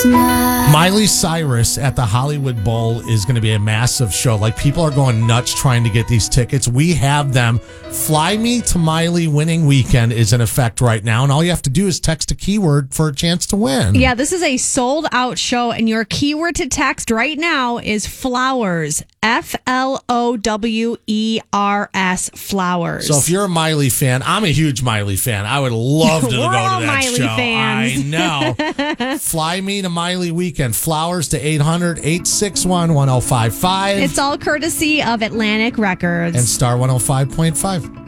Miley Cyrus at the Hollywood Bowl is going to be a massive show. Like, people are going nuts trying to get these tickets. We have them. Fly Me to Miley winning weekend is in effect right now, and all you have to do is text a keyword for a chance to win. Yeah, this is a sold out show, and your keyword to text right now is flowers. FLOWERS, flowers. So if you're a Miley fan, I'm a huge Miley fan. I would love to go to We're all that Miley show. fans. I know. Fly Me to Miley weekend. Flowers to 800-861-1055. It's all courtesy of Atlantic Records. And Star 105.5.